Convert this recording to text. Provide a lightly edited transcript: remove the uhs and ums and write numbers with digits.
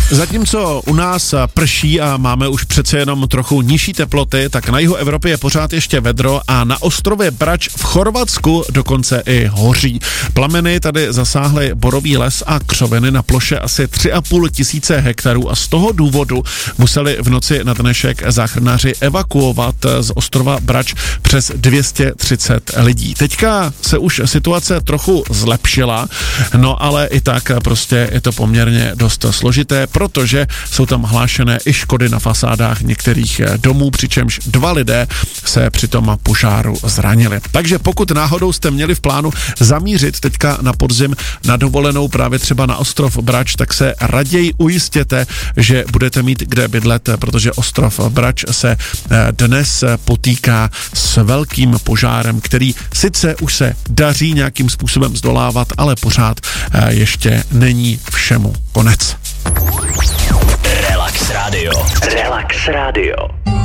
Zatímco u nás prší a máme už přece jenom trochu nižší teploty, tak na jihu Evropy je pořád ještě vedro a na ostrově Brač v Chorvatsku dokonce i hoří. Plameny tady zasáhly borový les a křoviny na ploše asi 3,5 tisíce hektarů a z toho důvodu museli v noci na dnešek záchranáři evakuovat z ostrova Brač přes 230 lidí. Teďka se už situace trochu zlepšila, no ale i tak prostě je to poměrně dost složité, protože jsou tam hlášené i škody na fasádách některých domů, přičemž 2 lidé se při tom požáru zranili. Takže pokud náhodou jste měli v plánu zamířit teďka na podzim na dovolenou právě třeba na ostrov Brač, tak se raději ujistěte, že budete mít kde bydlet, protože ostrov Brač se dnes potýká s velkým požárem, který sice už se daří nějakým způsobem zdolávat, ale pořád ještě není všemu konec. Relax Radio. Relax Radio.